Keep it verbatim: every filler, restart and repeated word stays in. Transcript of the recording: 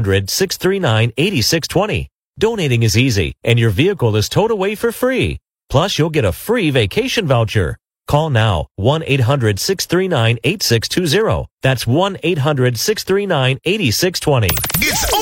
hundred, six three nine, eight six two zero. Donating is easy, and your vehicle is towed away for free. Plus, you'll get a free vacation voucher. Call now, one eight hundred, six three nine, eight six two zero. That's one eight hundred, six three nine, eight six two zero. It's